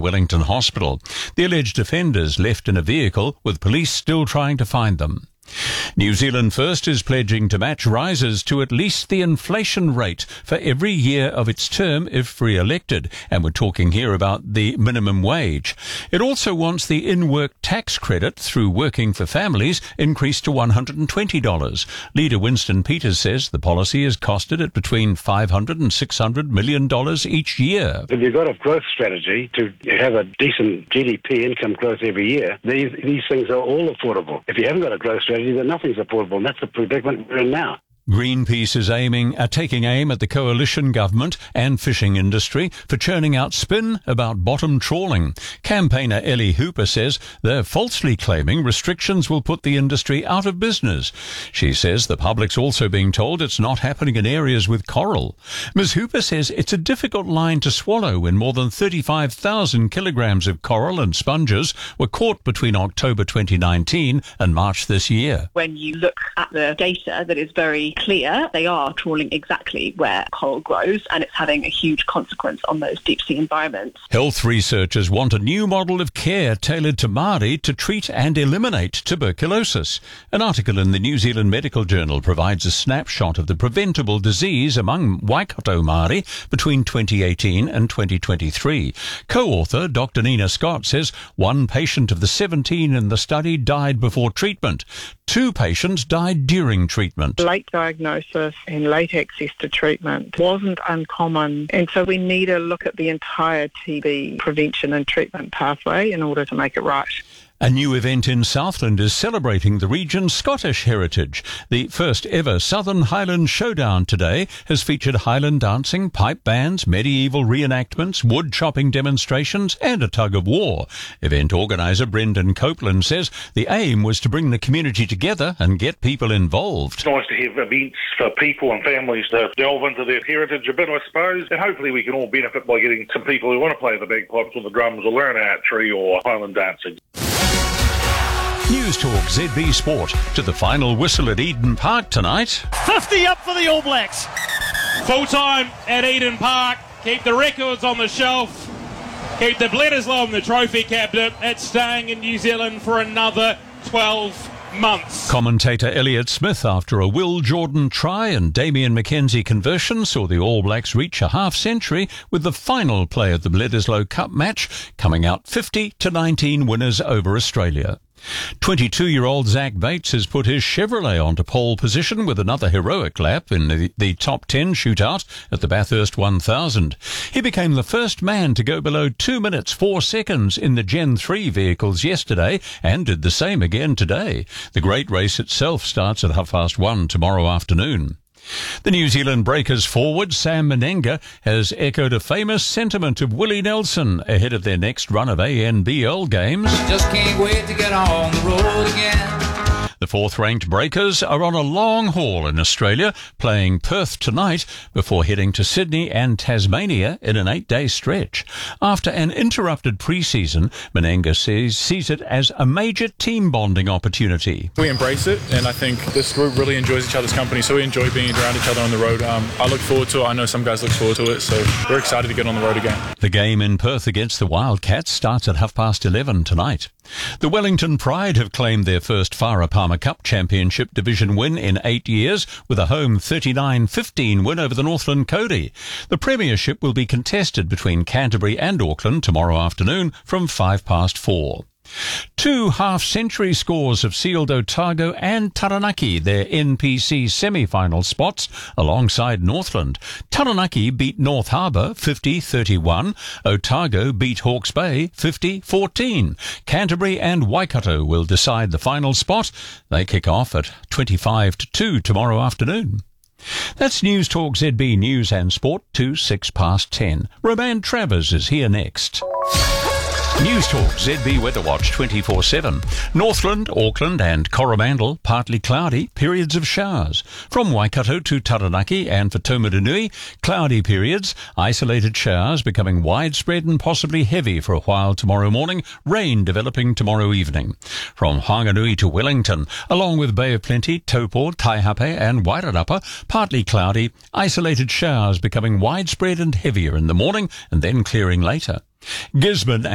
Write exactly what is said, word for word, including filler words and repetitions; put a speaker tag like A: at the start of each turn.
A: Wellington Hospital. The alleged offenders left in a vehicle with police still trying to find them. New Zealand First is pledging to match rises to at least the inflation rate for every year of its term if re-elected. And we're talking here about the minimum wage. It also wants the in-work tax credit through working for families increased to one hundred twenty dollars. Leader Winston Peters says the policy has costed it between five hundred and six hundred million dollars each year.
B: If you've got a growth strategy to have a decent G D P income growth every year, these, these things are all affordable. If you haven't got a growth strategy, then nothing's affordable, and that's the predicament we're in now.
A: Greenpeace is aiming at taking aim at the coalition government and fishing industry for churning out spin about bottom trawling. Campaigner Ellie Hooper says they're falsely claiming restrictions will put the industry out of business. She says the public's also being told it's not happening in areas with coral. Miz Hooper says it's a difficult line to swallow when more than thirty-five thousand kilograms of coral and sponges were caught between October twenty nineteen and March this year.
C: When you look at the data that is very clear, they are trawling exactly where coral grows, and it's having a huge consequence on those deep sea environments.
A: Health researchers want a new model of care tailored to Māori to treat and eliminate tuberculosis. An article in the New Zealand Medical Journal provides a snapshot of the preventable disease among Waikato Māori between twenty eighteen and twenty twenty-three. Co-author Doctor Nina Scott says one patient of the seventeen in the study died before treatment. Two patients died during treatment.
D: Late diagnosis and late access to treatment wasn't uncommon, and so we need to look at the entire T B prevention and treatment pathway in order to make it right.
A: A new event in Southland is celebrating the region's Scottish heritage. The first ever Southern Highland Showdown today has featured Highland dancing, pipe bands, medieval reenactments, wood chopping demonstrations and a tug of war. Event organiser Brendan Copeland says the aim was to bring the community together and get people involved.
E: It's nice to have events for people and families to delve into their heritage a bit, I suppose, and hopefully we can all benefit by getting some people who want to play the bagpipes or the drums or learn archery or Highland dancing.
A: News Talk Z B Sport to the final whistle at Eden Park tonight.
F: fifty up for the All Blacks.
G: Full time at Eden Park. Keep the records on the shelf. Keep the Bledisloe, the trophy cabinet. It's staying in New Zealand for another twelve months.
A: Commentator Elliot Smith, after a Will Jordan try and Damien McKenzie conversion, saw the All Blacks reach a half century with the final play of the Bledisloe Cup match coming out fifty to nineteen winners over Australia. twenty-two-year-old Zach Bates has put his Chevrolet onto pole position with another heroic lap in the, the top ten shootout at the Bathurst one thousand. He became the first man to go below two minutes four seconds in the Gen three vehicles yesterday and did the same again today. The great race itself starts at half past one tomorrow afternoon. The New Zealand Breakers forward Sam Menenga has echoed a famous sentiment of Willie Nelson ahead of their next run of A N B L games.
H: Just can't wait to get on the road again.
A: The fourth-ranked Breakers are on a long haul in Australia, playing Perth tonight before heading to Sydney and Tasmania in an eight-day stretch. After an interrupted pre-season, Menenga says, sees it as a major team bonding opportunity.
I: We embrace it, and I think this group really enjoys each other's company, so we enjoy being around each other on the road. Um, I look forward to it. I know some guys look forward to it, so we're excited to get on the road again.
A: The game in Perth against the Wildcats starts at half past eleven tonight. The Wellington Pride have claimed their first Farah Palmer Cup Championship division win in eight years with a home thirty-nine fifteen win over the Northland Cody. The premiership will be contested between Canterbury and Auckland tomorrow afternoon from five past four. Two half-century scores have sealed Otago and Taranaki their N P C semi-final spots alongside Northland. Taranaki beat North Harbour fifty thirty-one. Otago beat Hawke's Bay fifty fourteen. Canterbury and Waikato will decide the final spot. They kick off at twenty-five to two tomorrow afternoon. That's News Talk Z B News and Sport to six past ten. Roman Travers is here next. News Talk Z B Weather Watch twenty-four seven. Northland, Auckland and Coromandel, partly cloudy, periods of showers. From Waikato to Taranaki and for Taumarunui, cloudy periods, isolated showers becoming widespread and possibly heavy for a while tomorrow morning, rain developing tomorrow evening. From Whanganui to Wellington, along with Bay of Plenty, Taupo, Taihape and Wairarapa, partly cloudy, isolated showers becoming widespread and heavier in the morning and then clearing later. Gisborne